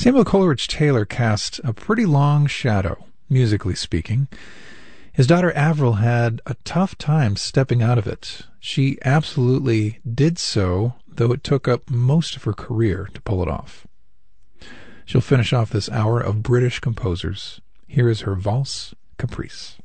Samuel Coleridge Taylor cast a pretty long shadow, musically speaking. His daughter Avril had a tough time stepping out of it. She absolutely did so, though it took up most of her career to pull it off. She'll finish off this hour of British composers. Here is her Valse Caprice.